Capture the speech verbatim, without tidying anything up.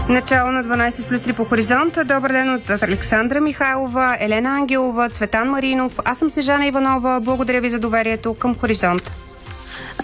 Начало на дванайсет плюс три по Хоризонт. Добър ден от Александра Михайлова, Елена Ангелова, Цветан Маринов. Аз съм Снежана Иванова. Благодаря ви за доверието към Хоризонт.